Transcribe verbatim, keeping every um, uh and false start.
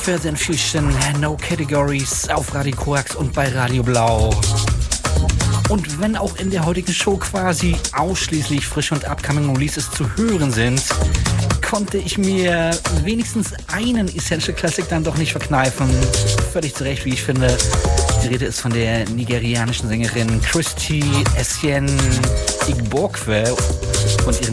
Further Infusion, No Categories auf Radio Koax und bei Radio Blau. Und wenn auch in der heutigen Show quasi ausschließlich frische und upcoming Releases zu hören sind, konnte ich mir wenigstens einen Essential Classic dann doch nicht verkneifen. Völlig zu Recht, wie ich finde. Die Rede ist von der nigerianischen Sängerin Christy Essien Igbokwe und ihrem